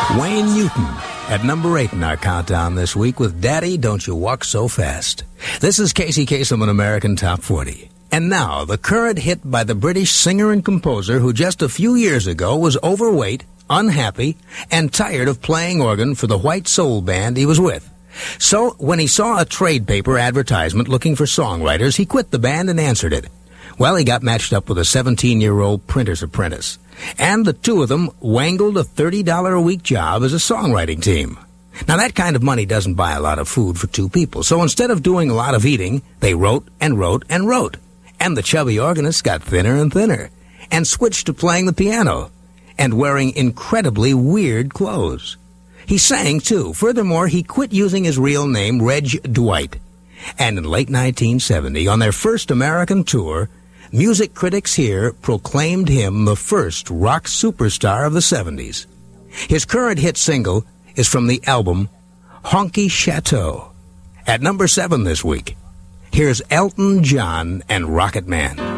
Wayne Newton at number 8 in our countdown this week with Daddy, Don't You Walk So Fast. This is Casey Kasem on American Top 40. And now, the current hit by the British singer and composer who just a few years ago was overweight, unhappy, and tired of playing organ for the white soul band he was with. So, when he saw a trade paper advertisement looking for songwriters, he quit the band and answered it. Well, he got matched up with a 17-year-old printer's apprentice. And the two of them wangled a $30 a week job as a songwriting team. Now, that kind of money doesn't buy a lot of food for two people. So instead of doing a lot of eating, they wrote and wrote and wrote. And the chubby organist got thinner and thinner and switched to playing the piano and wearing incredibly weird clothes. He sang, too. Furthermore, he quit using his real name, Reg Dwight. And in late 1970, on their first American tour, music critics here proclaimed him the first rock superstar of the 70s. His current hit single is from the album Honky Chateau. At number 7 this week, here's Elton John and Rocket Man.